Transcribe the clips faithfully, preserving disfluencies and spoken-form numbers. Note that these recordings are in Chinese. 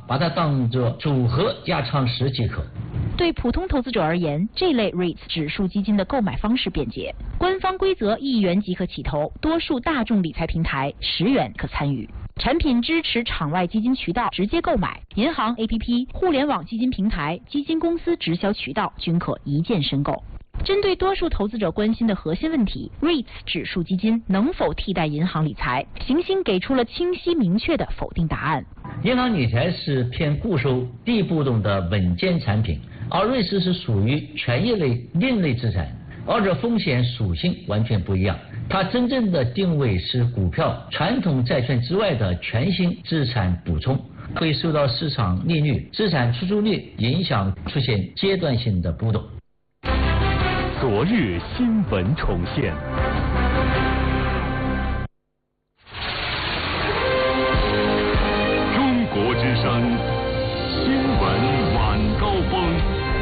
把它当作组合加长时即可。 对普通投资者而言，这类 REITs 指数基金的购买方式便捷，官方规则一元即可起投，多数大众理财平台十元可参与。产品支持场外基金渠道直接购买，银行 A P P、互联网基金平台、基金公司直销渠道均可一键申购。针对多数投资者关心的核心问题 ，REITs 指数基金能否替代银行理财？行星给出了清晰明确的否定答案。 银行理财是偏固收、低波动的稳健产品，而瑞士是属于权益类另类资产，二者风险属性完全不一样。它真正的定位是股票、传统债券之外的全新资产补充，会受到市场利率、资产出租率影响，出现阶段性的波动。 昨日新闻重现。中国之声新闻晚高峰。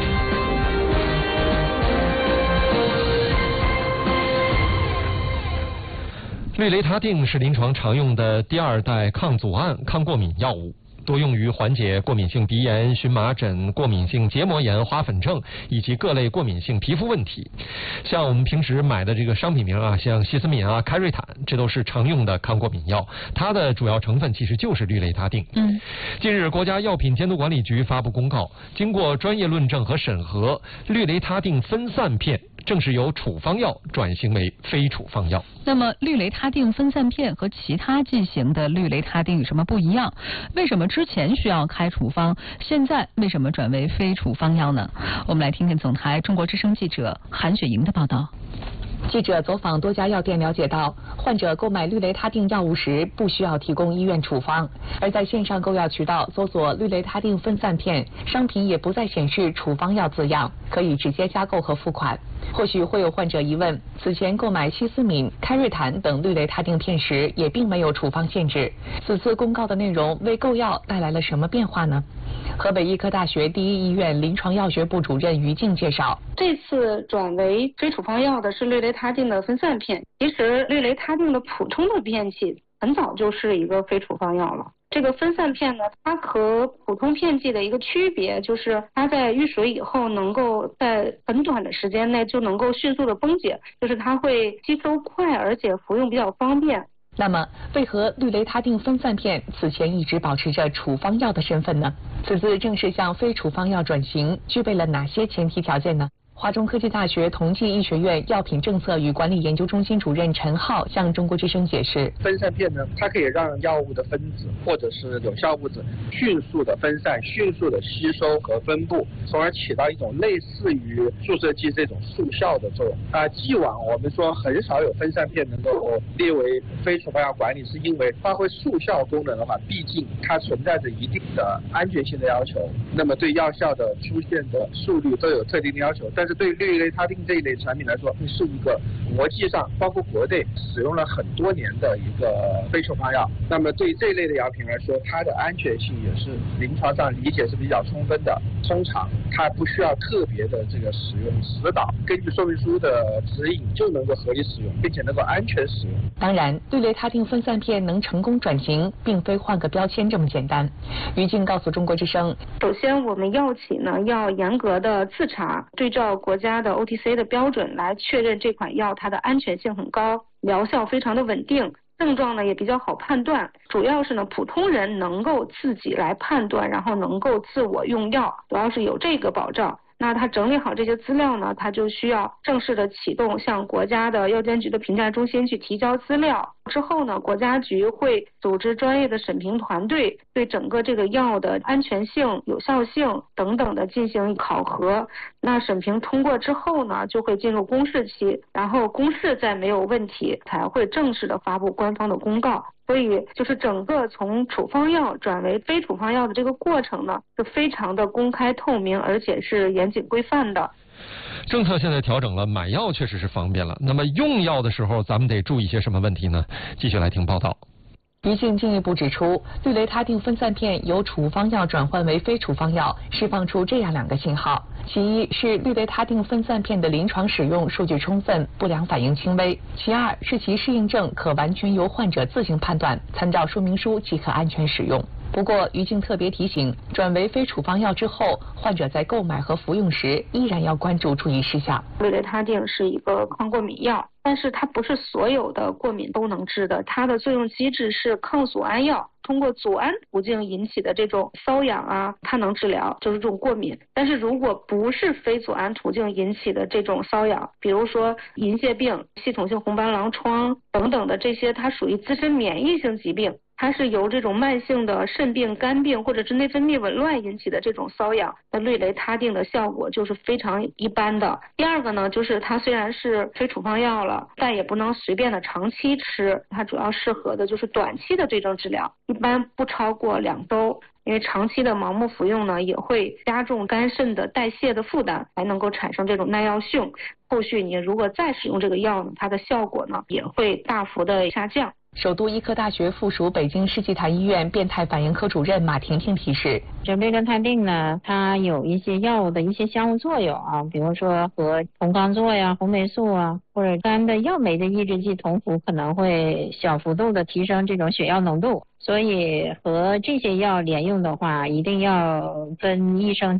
氯雷他定是临床常用的第二代抗组胺、抗过敏药物，多用于缓解过敏性鼻炎、荨麻疹、过敏性结膜炎、花粉症以及各类过敏性皮肤问题。像我们平时买的这个商品名啊，像西司敏啊、开瑞坦，这都是常用的抗过敏药，它的主要成分其实就是氯雷他定。 嗯， 近日，国家药品监督管理局发布公告，经过专业论证和审核，氯雷他定分散片正式由处方药转型为非处方药。 那么，氯雷他定分散片和其他剂型的氯雷他定有什么不一样？为什么之前需要开处方，现在为什么转为非处方药呢？我们来听听总台中国之声记者韩雪莹的报道。 记者走访多家药店了解到，患者购买氯雷他定药物时不需要提供医院处方，而在线上购药渠道搜索氯雷他定分散片，商品也不再显示处方药字样，可以直接加购和付款。或许会有患者疑问，此前购买西司敏、开瑞坦等氯雷他定片时也并没有处方限制，此次公告的内容为购药带来了什么变化呢？河北医科大学第一医院临床药学部主任于静介绍， 这次转为非处方药的是氯雷他定的分散片，其实氯雷他定的普通的片剂很早就是一个非处方药了。这个分散片呢，它和普通片剂的一个区别就是它在遇水以后能够在很短的时间内就能够迅速的崩解，就是它会吸收快，而且服用比较方便。 那么，为何氯雷他定分散片此前一直保持着处方药的身份呢？此次正式向非处方药转型，具备了哪些前提条件呢？华中科技大学同济医学院药品政策与管理研究中心主任陈浩向中国之声解释， 分散片呢，它可以让药物的分子或者是有效物质迅速的分散、迅速的吸收和分布，从而起到一种类似于注射剂这种速效的作用。啊，既往我们说很少有分散片能够列为非处方药管理，是因为发挥速效功能的话，毕竟它存在着一定的安全性的要求，那么对药效的出现的速率都有特定的要求。但是对氯雷他定这一类产品来说，是一个国际上包括国内使用了很多年的一个非处方药。那么对这类的药品来说，它的安全性也是临床上理解是比较充分的。通常它不需要特别的这个使用指导，根据说明书的指引就能够合理使用，并且能够安全使用。 当然，氯雷他定分散片能成功转型，并非换个标签这么简单。于静告诉中国之声， 首先我们药企呢要严格的自查，对照国家的 O T C 的标准来确认这款药它的安全性很高，疗效非常的稳定，症状呢也比较好判断，主要是呢普通人能够自己来判断，然后能够自我用药，主要是有这个保障。那他整理好这些资料呢，他就需要正式的启动向国家的药监局的评价中心去提交资料。之后呢，国家局会组织专业的审评团队，对整个这个药的安全性、有效性等等的进行考核。那审评通过之后呢，就会进入公示期，然后公示再没有问题，才会正式的发布官方的公告。所以就是整个从处方药转为非处方药的这个过程呢，是非常的公开透明，而且是严谨规范的。 政策现在调整了，买药确实是方便了。那么用药的时候，咱们得注意些什么问题呢？继续来听报道。 于静进一步指出，氯雷他定分散片由处方药转换为非处方药，释放出这样两个信号：其一是氯雷他定分散片的临床使用数据充分，不良反应轻微；其二是其适应症可完全由患者自行判断，参照说明书即可安全使用。 不过，于静特别提醒，转为非处方药之后，患者在购买和服用时依然要关注注意事项。 氯雷他定是一个抗过敏药，但是它不是所有的过敏都能治的，它的作用机制是抗组胺药。通过组胺途径引起的这种瘙痒啊，它能治疗，就是这种过敏。但是如果不是非组胺途径引起的这种瘙痒，比如说银屑病、系统性红斑狼疮等等的这些，它属于自身免疫性疾病，它是由这种慢性的肾病、肝病或者是内分泌紊乱引起的这种瘙痒，那氯雷他定的效果就是非常一般的。第二个呢，就是它虽然是非处方药了，但也不能随便的长期吃，它主要适合的就是短期的这种治疗，一般不超过两周。因为长期的盲目服用呢，也会加重肝肾的代谢的负担，还能够产生这种耐药性。后续你如果再使用这个药呢，它的效果呢也会大幅的下降。 首都医科大学附属北京世纪坛医院变态反应科主任马婷婷提示， 这氯雷他定呢，它有一些药物的一些相互作用啊，比如说和酮钢唑呀、红霉素啊，或者肝的药酶的抑制剂同服，可能会小幅度的提升这种血药浓度，所以和这些药连用的话，一定要跟医生